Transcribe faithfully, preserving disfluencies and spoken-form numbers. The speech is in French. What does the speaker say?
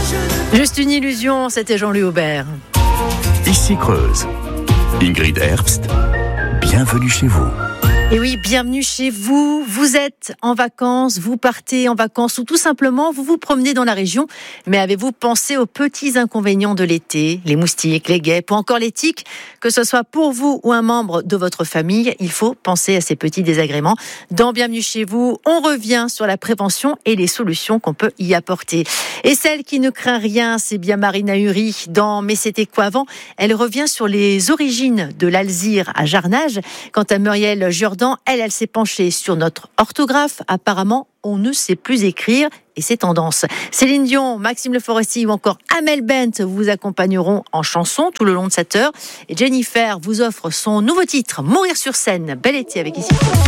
Juste une illusion, c'était Jean-Louis Aubert. Ici Creuse. Ingrid Herbst, bienvenue chez vous. Et oui, bienvenue chez vous. Vous êtes en vacances, vous partez en vacances ou tout simplement vous vous promenez dans la région. Mais avez-vous pensé aux petits inconvénients de l'été, les moustiques, les guêpes ou encore les tiques? Que ce soit pour vous ou un membre de votre famille, il faut penser à ces petits désagréments. Dans Bienvenue chez vous, on revient sur la prévention et les solutions qu'on peut y apporter. Et celle qui ne craint rien, c'est bien Marina Uri. Dans Mais c'était quoi avant? Elle revient sur les origines de l'Alzire à Jarnage. Quant à Muriel Jourdan, Elle, elle s'est penchée sur notre orthographe. Apparemment, on ne sait plus écrire et c'est tendance. Céline Dion, Maxime Le Forestier ou encore Amel Bent vous accompagneront en chanson tout le long de cette heure. Et Jennifer vous offre son nouveau titre, Mourir sur scène. Bel été avec Ici.